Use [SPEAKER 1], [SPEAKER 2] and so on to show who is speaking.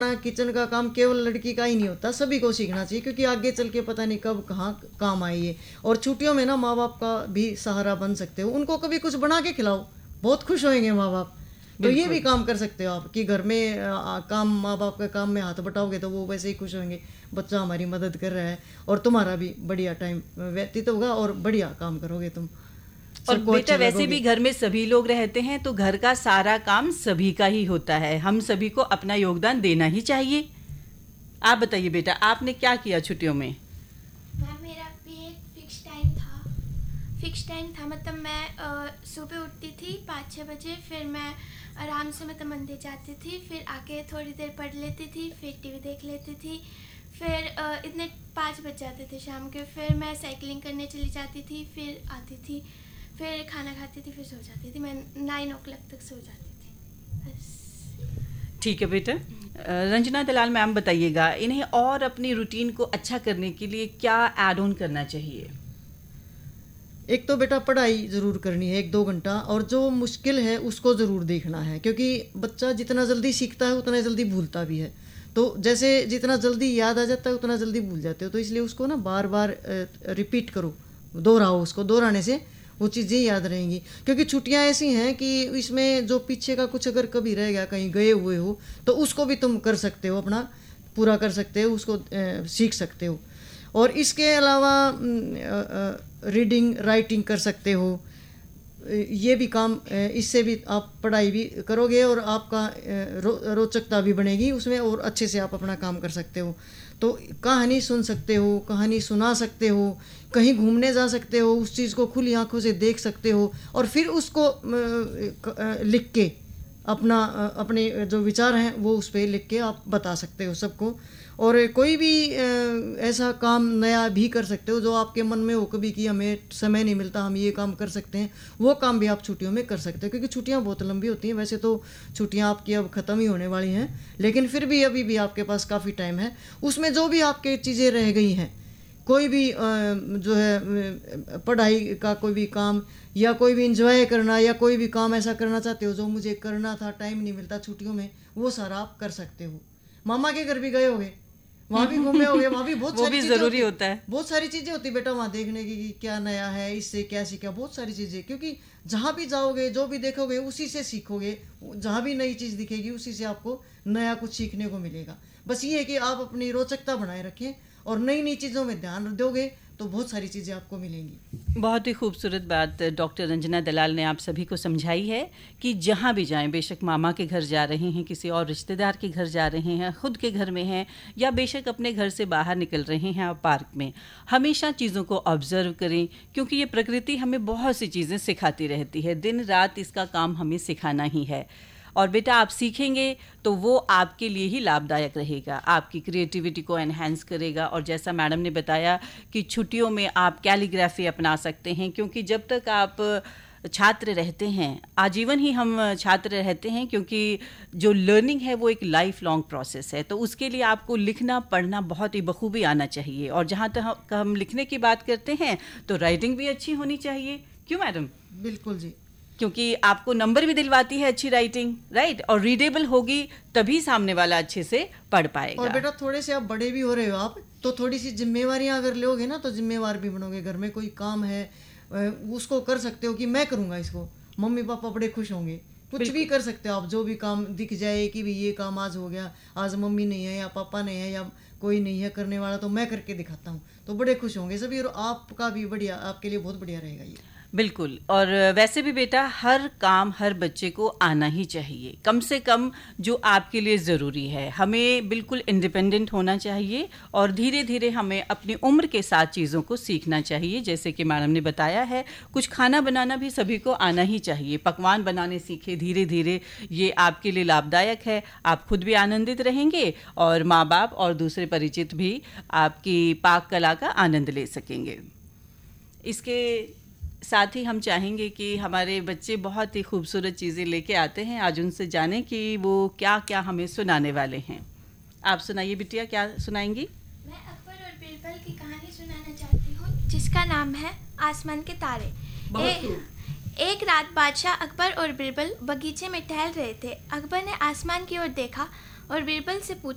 [SPEAKER 1] अपना किचन का काम केवल लड़की का ही नहीं होता, सभी को सीखना चाहिए, क्योंकि आगे चल के पता नहीं कब कहाँ काम आइए। और छुट्टियों में ना माँ बाप का भी सहारा बन सकते हो, उनको कभी कुछ बना के खिलाओ, बहुत खुश होंगे माँ बाप। तो ये भी काम कर सकते हो आप कि घर में काम, माँ बाप का काम में हाथ बटाओगे तो वो वैसे ही खुश होंगे, बच्चा हमारी मदद कर रहा है, और तुम्हारा भी बढ़िया टाइम व्यतीत होगा और बढ़िया काम करोगे तुम।
[SPEAKER 2] और बेटा वैसे भी घर में सभी लोग रहते हैं तो घर का सारा काम सभी का ही होता है, हम सभी को अपना योगदान देना ही चाहिए। आप बताइए बेटा, आपने क्या किया छुट्टियों में?
[SPEAKER 3] मेरा भी एक फिक्स टाइम था, मतलब मैं सुबह उठती थी 5-6 बजे, फिर मैं आराम से मतलब मंदिर जाती थी, फिर आके थोड़ी देर पढ़ लेती थी, फिर टीवी देख लेती थी, फिर इतने 5 बज जाते थे शाम के, फिर मैं साइकिलिंग करने चली जाती थी, फिर आती थी, फिर खाना खाती थी, फिर सो जाती थी। मैं 9 o'clock तक सो जाती थी बस।
[SPEAKER 2] ठीक है बेटा। रंजना दलाल मैम बताइएगा, इन्हें और अपनी रूटीन को अच्छा करने के लिए क्या ऐड ऑन करना चाहिए?
[SPEAKER 1] एक तो बेटा पढ़ाई ज़रूर करनी है 1-2 घंटा, और जो मुश्किल है उसको ज़रूर देखना है, क्योंकि बच्चा जितना जल्दी सीखता है उतना जल्दी भूलता भी है। तो जैसे जितना जल्दी याद आ जाता है उतना जल्दी भूल जाते हो, तो इसलिए उसको ना बार बार रिपीट करो, दोहराओ, उसको दोहराने से वो चीज़ें याद रहेंगी। क्योंकि छुट्टियां ऐसी हैं कि इसमें जो पीछे का कुछ अगर कभी रह गया, कहीं गए हुए हो, तो उसको भी तुम कर सकते हो, अपना पूरा कर सकते हो, उसको सीख सकते हो। और इसके अलावा रीडिंग राइटिंग कर सकते हो, ये भी काम, इससे भी आप पढ़ाई भी करोगे और आपका रोचकता भी बढ़ेगी उसमें, और अच्छे से आप अपना काम कर सकते हो। तो कहानी सुन सकते हो, कहानी सुना सकते हो, कहीं घूमने जा सकते हो, उस चीज़ को खुली आंखों से देख सकते हो, और फिर उसको लिख के अपने जो विचार हैं वो उस पर लिख के आप बता सकते हो सबको। और कोई भी ऐसा काम नया भी कर सकते हो जो आपके मन में हो कभी कि हमें समय नहीं मिलता, हम ये काम कर सकते हैं, वो काम भी आप छुट्टियों में कर सकते हो, क्योंकि छुट्टियां बहुत लंबी होती हैं। वैसे तो छुट्टियां आपकी अब ख़त्म ही होने वाली हैं, लेकिन फिर भी अभी भी आपके पास काफ़ी टाइम है। उसमें जो भी आपके चीज़ें रह गई हैं, कोई भी जो है पढ़ाई का कोई भी काम, या कोई भी इंजॉय करना, या कोई भी काम ऐसा करना चाहते हो जो मुझे करना था, टाइम नहीं मिलता छुट्टियों में, वो सारा आप कर सकते हो। मामा के घर भी गए होगे, वहाँ भी घूमे होगे, वहाँ भी बहुत सारी चीजें
[SPEAKER 2] जरूरी होता है,
[SPEAKER 1] बहुत सारी चीजें होती बेटा वहाँ देखने की, क्या नया है, इससे क्या सीखा, बहुत सारी चीजें। क्योंकि जहाँ भी जाओगे, जो भी देखोगे, उसी से सीखोगे, जहाँ भी नई चीज दिखेगी उसी से आपको नया कुछ सीखने को मिलेगा। बस ये है कि आप अपनी रोचकता बनाए रखें और नई नई चीज़ों में ध्यान दोगे तो बहुत सारी चीज़ें आपको मिलेंगी।
[SPEAKER 2] बहुत ही खूबसूरत बात डॉक्टर रंजना दलाल ने आप सभी को समझाई है कि जहाँ भी जाएं, बेशक मामा के घर जा रहे हैं, किसी और रिश्तेदार के घर जा रहे हैं, खुद के घर में हैं, या बेशक अपने घर से बाहर निकल रहे हैं आप पार्क में, हमेशा चीज़ों को ऑब्जर्व करें, क्योंकि ये प्रकृति हमें बहुत सी चीज़ें सिखाती रहती है, दिन रात इसका काम हमें सिखाना ही है। और बेटा आप सीखेंगे तो वो आपके लिए ही लाभदायक रहेगा, आपकी क्रिएटिविटी को एनहांस करेगा। और जैसा मैडम ने बताया कि छुट्टियों में आप कैलीग्राफी अपना सकते हैं, क्योंकि जब तक आप छात्र रहते हैं, आजीवन ही हम छात्र रहते हैं, क्योंकि जो लर्निंग है वो एक लाइफ लॉन्ग प्रोसेस है, तो उसके लिए आपको लिखना पढ़ना बहुत ही बखूबी आना चाहिए। और जहाँ तक हम लिखने की बात करते हैं तो राइटिंग भी अच्छी होनी चाहिए, क्यों मैडम?
[SPEAKER 1] बिल्कुल जी,
[SPEAKER 2] क्योंकि आपको नंबर भी दिलवाती है अच्छी राइटिंग, राइट, और रीडेबल होगी तभी सामने वाला अच्छे से पढ़ पाएगा।
[SPEAKER 1] और बेटा थोड़े से आप बड़े भी हो रहे हो आप, तो थोड़ी सी जिम्मेवारियां अगर लोगे ना तो जिम्मेवार भी बनोगे। घर में कोई काम है उसको कर सकते हो कि मैं करूँगा इसको, मम्मी पापा बड़े खुश होंगे। कुछ भी कर सकते हो आप, जो भी काम दिख जाए कि भी ये काम आज हो गया, आज मम्मी नहीं है या पापा नहीं है या कोई नहीं है करने वाला, तो मैं करके दिखाता हूँ, तो बड़े खुश होंगे सभी, और आपका भी बढ़िया, आपके लिए बहुत बढ़िया रहेगा ये।
[SPEAKER 2] बिल्कुल। और वैसे भी बेटा हर काम हर बच्चे को आना ही चाहिए, कम से कम जो आपके लिए ज़रूरी है। हमें बिल्कुल इंडिपेंडेंट होना चाहिए और धीरे धीरे हमें अपनी उम्र के साथ चीज़ों को सीखना चाहिए। जैसे कि मैडम ने बताया है, कुछ खाना बनाना भी सभी को आना ही चाहिए, पकवान बनाने सीखे धीरे धीरे, ये आपके लिए लाभदायक है। आप खुद भी आनंदित रहेंगे और माँ बाप और दूसरे परिचित भी आपकी पाक कला का आनंद ले सकेंगे। इसके साथ ही हम चाहेंगे कि हमारे बच्चे बहुत ही खूबसूरत चीज़ें लेके आते हैं, आज उनसे जानें कि वो क्या क्या हमें सुनाने वाले हैं। आप सुनाइए बिटिया, क्या सुनाएंगी?
[SPEAKER 3] मैं अकबर और बीरबल की कहानी सुनाना चाहती हूँ, जिसका नाम है आसमान के तारे। एक रात बादशाह अकबर और बीरबल बगीचे में टहल रहे थे। अकबर ने आसमान की ओर देखा और बीरबल से पूछा,